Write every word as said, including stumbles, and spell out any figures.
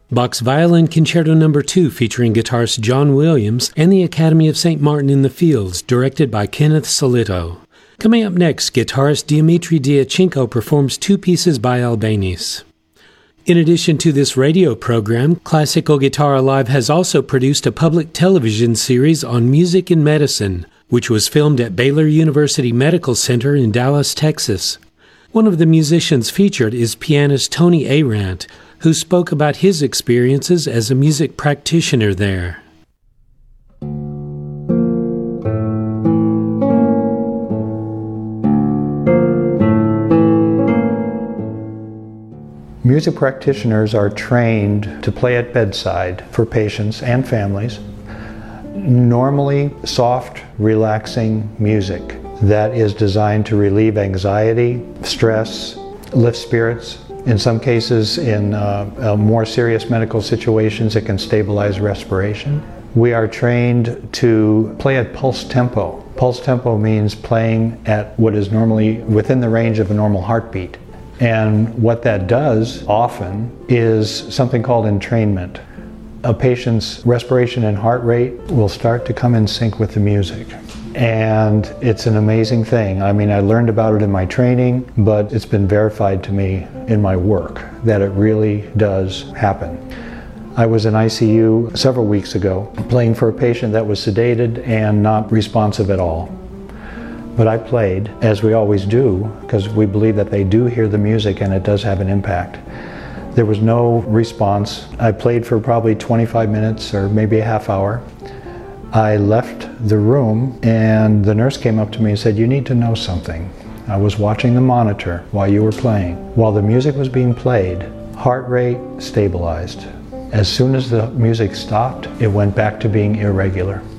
Bach's Violin Concerto Number two featuring guitarist John Williams and the Academy of Saint Martin in the Fields, directed by Kenneth Solito. Coming up next, guitarist Dimitri Diachenko performs two pieces by Albanese. In addition to this radio program, Classical Guitar Alive has also produced a public television series on music and medicine, which was filmed at Baylor University Medical Center in Dallas, Texas. One of the musicians featured is pianist Tony Arant, who spoke about his experiences as a music practitioner there. Music practitioners are trained to play at bedside for patients and families. Normally soft, relaxing music that is designed to relieve anxiety, stress, lift spirits. In some cases, in uh, uh, more serious medical situations, it can stabilize respiration. We are trained to play at pulse tempo. Pulse tempo means playing at what is normally within the range of a normal heartbeat. And what that does often is something called entrainment. A patient's respiration and heart rate will start to come in sync with the music. And it's an amazing thing. I mean, I learned about it in my training, but it's been verified to me in my work that it really does happen. I was in I C U several weeks ago playing for a patient that was sedated and not responsive at all. But I played, as we always do, because we believe that they do hear the music and it does have an impact. There was no response. I played for probably twenty-five minutes or maybe a half hour. I left the room and the nurse came up to me and said, "You need to know something. I was watching the monitor while you were playing. While the music was being played, heart rate stabilized. As soon as the music stopped, it went back to being irregular."